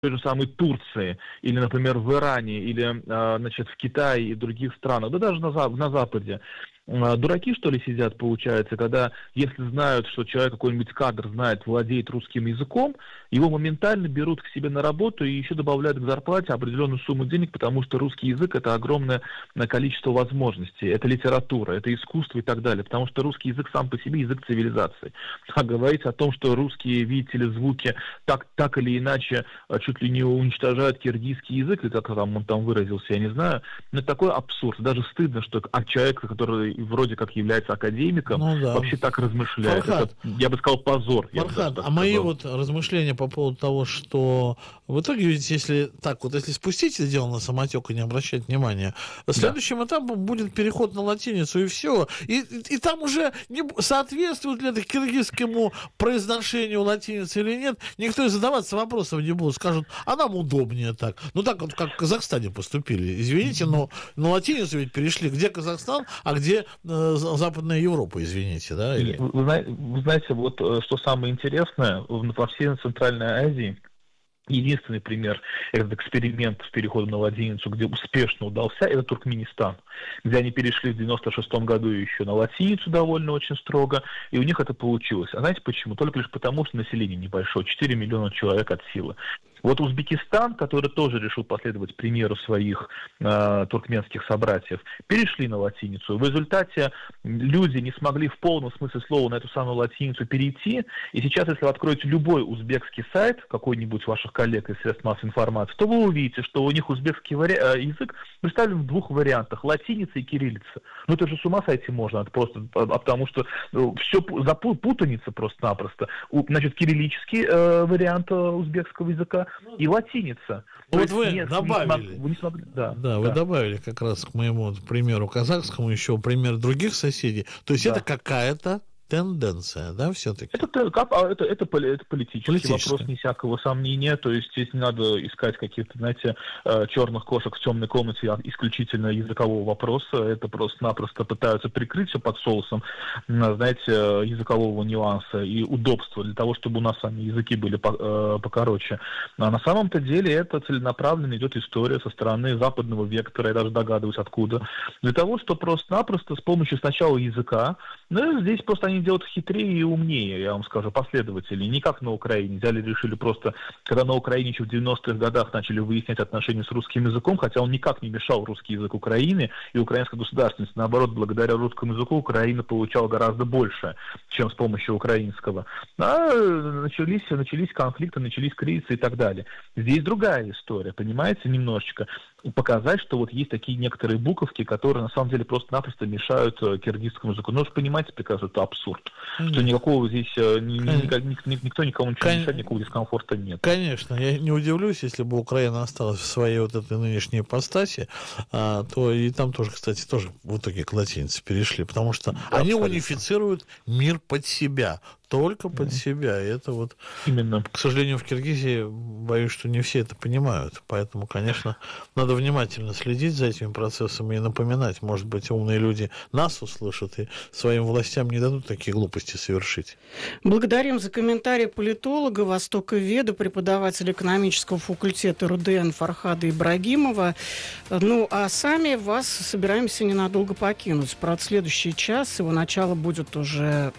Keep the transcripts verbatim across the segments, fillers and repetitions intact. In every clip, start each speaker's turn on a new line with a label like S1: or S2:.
S1: той же самой Турции, или, например, в Иране, или, значит, в Китае и других странах, да даже на, на Западе. Дураки, что ли, сидят, получается, когда, если знают, что человек, какой-нибудь кадр знает, владеет русским языком, его моментально берут к себе на работу и еще добавляют к зарплате определенную сумму денег, потому что русский язык — это огромное количество возможностей, это литература, это искусство и так далее, потому что русский язык сам по себе язык цивилизации. А говорить о том, что русские, видите ли, звуки так, так или иначе чуть ли не уничтожают киргизский язык, или как там он там выразился, я не знаю, но это такой абсурд, даже стыдно, что человек, который вроде как является академиком, ну, да, вообще так размышляет.
S2: Фархад,
S1: это, я бы сказал, позор.
S2: Фархад, а мои вот размышления по поводу того, что в итоге, ведь если так вот, если спустить это дело на самотек и не обращать внимания, следующим да. этапом будет переход на латиницу и все. И, и, и там уже не, соответствует ли это киргизскому произношению латиницы или нет, никто и задаваться вопросов не будет. Скажут, а нам удобнее так. Ну так вот, как в Казахстане поступили. Извините, но на латиницу ведь перешли. Где Казахстан, а где Западная Европа, извините, да? Или...
S1: Вы, вы знаете, вот что самое интересное, во всей Центральной Азии единственный пример, этот эксперимент с переходом на латиницу, где успешно удался, это Туркменистан, где они перешли в девяносто шестом году еще на латиницу довольно очень строго, и у них это получилось. А знаете почему? Только лишь потому, что население небольшое, четыре миллиона человек от силы. Вот Узбекистан, который тоже решил последовать примеру своих э, туркменских собратьев, перешли на латиницу. В результате люди не смогли в полном смысле слова на эту самую латиницу перейти. И сейчас, если вы откроете любой узбекский сайт, какой-нибудь ваших коллег из средств массовой информации, то вы увидите, что у них узбекский вари... язык представлен в двух вариантах: латиница и кириллица. Ну это же с ума сойти можно, это просто потому что все запутаница просто-напросто. Значит, кириллический э, вариант узбекского языка и латиница.
S2: Вот вы нет, добавили,
S1: не смог, вы, не смогли, да,
S2: да, вы
S1: да.
S2: добавили как раз к моему примеру казахскому еще пример других соседей. То есть да. это какая-то тенденция, да, все-таки?
S1: Это, это, это, это политический Политическая. вопрос, не всякого сомнения. То есть здесь не надо искать каких-то, знаете, черных кошек в темной комнате исключительно языкового вопроса. Это просто-напросто пытаются прикрыть все под соусом, знаете, языкового нюанса и удобства для того, чтобы у нас сами языки были покороче. А на самом-то деле это целенаправленно идет история со стороны западного вектора, я даже догадываюсь откуда, для того, чтобы просто-напросто с помощью сначала языка, ну, здесь просто они делают хитрее и умнее, я вам скажу, последователи. Не как на Украине. Взяли, решили просто, когда на Украине еще в девяностых годах начали выяснять отношения с русским языком, хотя он никак не мешал русский язык Украины и украинской государственности. Наоборот, благодаря русскому языку Украина получала гораздо больше, чем с помощью украинского. А начались, начались конфликты, начались кризисы и так далее. Здесь другая история, понимаете, немножечко. Показать, что вот есть такие некоторые буковки, которые на самом деле просто-напросто мешают киргизскому языку. Ну, вы понимаете прекрасно, это абсурд. Конечно. Что никакого здесь, ни, ни, ни, никто никому ничего Кон... не мешает, никакого дискомфорта нет.
S2: Конечно, я не удивлюсь, если бы Украина осталась в своей вот этой нынешней ипостаси, а, то и там тоже, кстати, тоже в итоге к латинице перешли, потому что да, они абсолютно. унифицируют мир под себя. Только под mm. себя. И это вот,
S1: именно.
S2: К сожалению, в Киргизии, боюсь, что не все это понимают. Поэтому, конечно, надо внимательно следить за этими процессами и напоминать. Может быть, умные люди нас услышат и своим властям не дадут такие глупости совершить.
S3: Благодарим за комментарий политолога, востоковеда, преподавателя экономического факультета РУДН Фархада Ибрагимова. Ну, а сами вас собираемся ненадолго покинуть. Правда, следующий час, его начало будет уже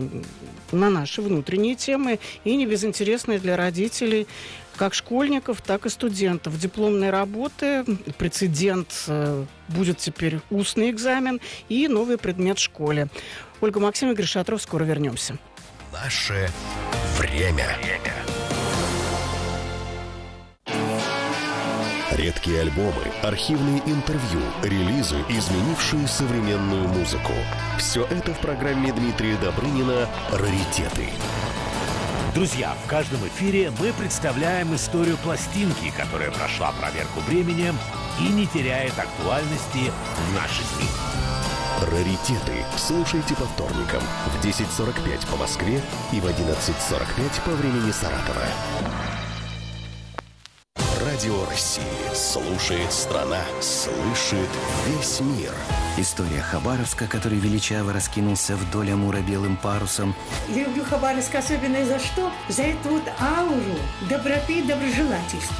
S3: на наши внутренние темы и не безинтересные для родителей, как школьников, так и студентов. Дипломные работы, прецедент, будет теперь устный экзамен и новый предмет в школе. Ольга Максимовна, Игорь Шатров, скоро вернемся.
S4: Наше время. Редкие альбомы, архивные интервью, релизы, изменившие современную музыку. Все это в программе Дмитрия Добрынина «Раритеты».
S5: Друзья, в каждом эфире мы представляем историю пластинки, которая прошла проверку временем и не теряет актуальности в наши дни.
S4: «Раритеты» слушайте по вторникам в десять сорок пять по Москве и в одиннадцать сорок пять по времени Саратова. Радио России. Слушает страна. Слышит весь мир.
S6: История Хабаровска, который величаво раскинулся вдоль Амура белым парусом.
S7: Я люблю Хабаровск особенно за что? За эту вот ауру доброты и доброжелательства.